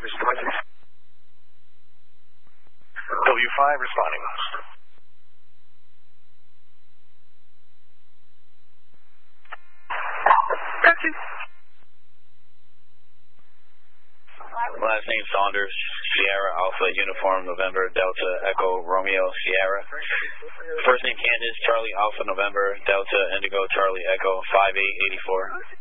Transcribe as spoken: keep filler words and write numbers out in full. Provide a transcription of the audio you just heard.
responding. W five responding. Gotcha. Last name Saunders, Sierra Alpha Uniform November Delta Echo Romeo Sierra. First name Candace, Charlie Alpha November Delta Indigo Charlie Echo five eight eight four.